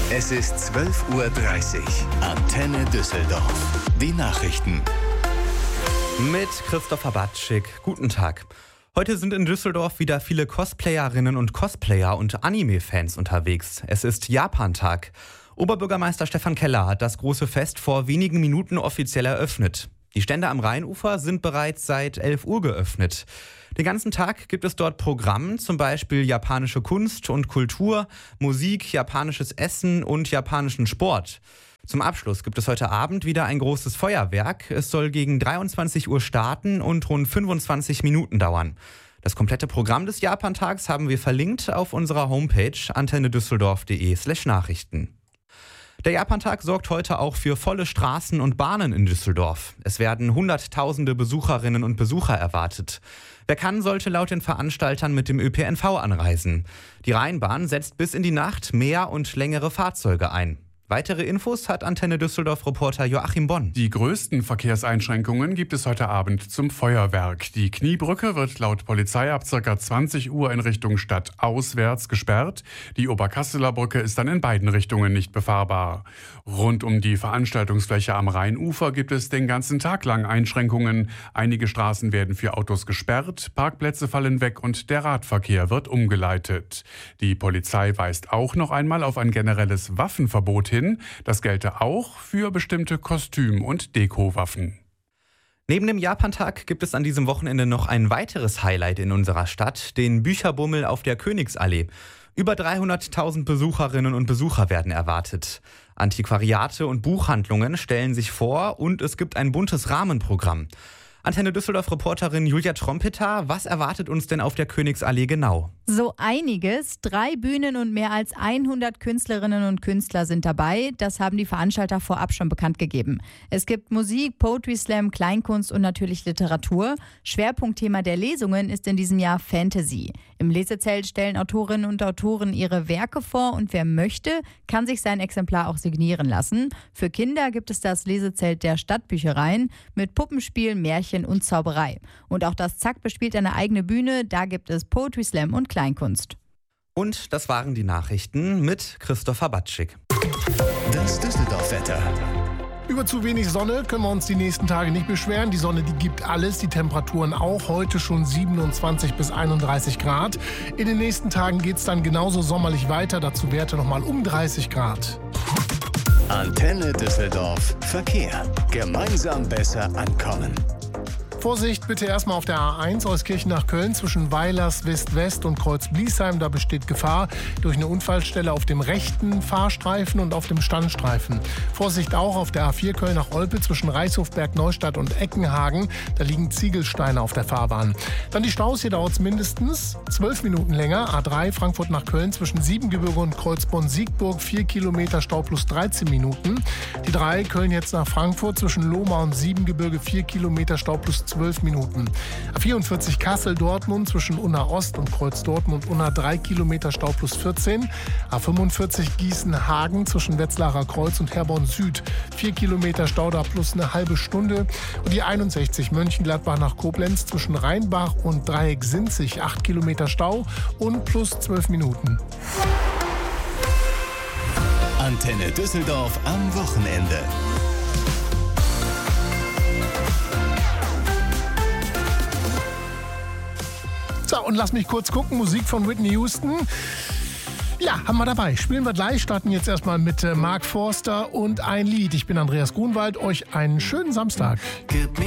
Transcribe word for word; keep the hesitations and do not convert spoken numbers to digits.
Es ist zwölf Uhr dreißig. Antenne Düsseldorf. Die Nachrichten. Mit Christopher Batschik. Guten Tag. Heute sind in Düsseldorf wieder viele Cosplayerinnen und Cosplayer und Anime-Fans unterwegs. Es ist Japantag. Oberbürgermeister Stefan Keller hat das große Fest vor wenigen Minuten offiziell eröffnet. Die Stände am Rheinufer sind bereits seit elf Uhr geöffnet. Den ganzen Tag gibt es dort Programm, zum Beispiel japanische Kunst und Kultur, Musik, japanisches Essen und japanischen Sport. Zum Abschluss gibt es heute Abend wieder ein großes Feuerwerk. Es soll gegen dreiundzwanzig Uhr starten und rund fünfundzwanzig Minuten dauern. Das komplette Programm des Japantags haben wir verlinkt auf unserer Homepage antennedüsseldorf.de slash Nachrichten. Der Japantag sorgt heute auch für volle Straßen und Bahnen in Düsseldorf. Es werden hunderttausende Besucherinnen und Besucher erwartet. Wer kann, sollte laut den Veranstaltern mit dem Ö P N V anreisen. Die Rheinbahn setzt bis in die Nacht mehr und längere Fahrzeuge ein. Weitere Infos hat Antenne Düsseldorf-Reporter Joachim Bonn. Die größten Verkehrseinschränkungen gibt es heute Abend zum Feuerwerk. Die Kniebrücke wird laut Polizei ab ca. zwanzig Uhr in Richtung Stadt auswärts gesperrt. Die Oberkasseler Brücke ist dann in beiden Richtungen nicht befahrbar. Rund um die Veranstaltungsfläche am Rheinufer gibt es den ganzen Tag lang Einschränkungen. Einige Straßen werden für Autos gesperrt, Parkplätze fallen weg und der Radverkehr wird umgeleitet. Die Polizei weist auch noch einmal auf ein generelles Waffenverbot hin. Das gelte auch für bestimmte Kostüm- und Dekowaffen. Neben dem Japantag gibt es an diesem Wochenende noch ein weiteres Highlight in unserer Stadt, den Bücherbummel auf der Königsallee. Über dreihunderttausend Besucherinnen und Besucher werden erwartet. Antiquariate und Buchhandlungen stellen sich vor und es gibt ein buntes Rahmenprogramm. Antenne Düsseldorf-Reporterin Julia Trompeter, was erwartet uns denn auf der Königsallee genau? So einiges. Drei Bühnen und mehr als hundert Künstlerinnen und Künstler sind dabei. Das haben die Veranstalter vorab schon bekannt gegeben. Es gibt Musik, Poetry Slam, Kleinkunst und natürlich Literatur. Schwerpunktthema der Lesungen ist in diesem Jahr Fantasy. Im Lesezelt stellen Autorinnen und Autoren ihre Werke vor und wer möchte, kann sich sein Exemplar auch signieren lassen. Für Kinder gibt es das Lesezelt der Stadtbüchereien mit Puppenspiel, Märchen und Zauberei. Und auch das Zack bespielt eine eigene Bühne. Da gibt es Poetry Slam und Kleinkunst. Und das waren die Nachrichten mit Christopher Batschik. Das Düsseldorf-Wetter. Über zu wenig Sonne können wir uns die nächsten Tage nicht beschweren. Die Sonne, die gibt alles, die Temperaturen auch. Heute schon siebenundzwanzig bis einunddreißig Grad. In den nächsten Tagen geht es dann genauso sommerlich weiter. Dazu Werte nochmal um dreißig Grad. Antenne Düsseldorf. Verkehr. Gemeinsam besser ankommen. Vorsicht bitte erstmal auf der A eins Euskirchen nach Köln zwischen Weilers West-West und Kreuz-Bliesheim. Da besteht Gefahr durch eine Unfallstelle auf dem rechten Fahrstreifen und auf dem Standstreifen. Vorsicht auch auf der A vier Köln nach Olpe zwischen Reichshofberg, Neustadt und Eckenhagen. Da liegen Ziegelsteine auf der Fahrbahn. Dann die Staus, hier dauert es mindestens zwölf Minuten länger. A drei Frankfurt nach Köln zwischen Siebengebirge und Kreuzborn-Siegburg. vier Kilometer Stau plus dreizehn Minuten. Die drei Köln jetzt nach Frankfurt zwischen Lohmar und Siebengebirge. vier Kilometer Stau plus zwölf Minuten. A vierundvierzig Kassel-Dortmund zwischen Unna Ost und Kreuz Dortmund Unna drei Kilometer Stau plus vierzehn. A fünfundvierzig Gießen-Hagen zwischen Wetzlarer Kreuz und Herborn Süd vier Kilometer Stau da plus eine halbe Stunde. Und die einundsechzig Mönchengladbach nach Koblenz zwischen Rheinbach und Dreieck Sinzig acht Kilometer Stau und plus zwölf Minuten. Antenne Düsseldorf am Wochenende. So, und lass mich kurz gucken. Musik von Whitney Houston. Ja, haben wir dabei. Spielen wir gleich. Starten jetzt erstmal mit äh, Mark Forster und ein Lied. Ich bin Andreas Grunwald. Euch einen schönen Samstag. Gib mir